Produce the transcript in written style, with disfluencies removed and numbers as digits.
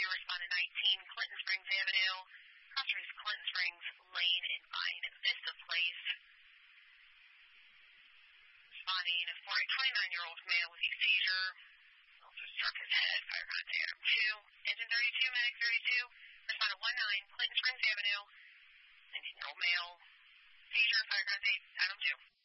responded 19, Clinton Springs Avenue. Crossroads Clinton Springs Lane in Vine Vista Place. Responding for a 29-year-old male with a seizure. Also struck his head, fire contact Adam 2. Engine 32, Medic 32. Responded 19, Clinton Springs Avenue. 19-year-old male. Seizure, fire contact Adam 2.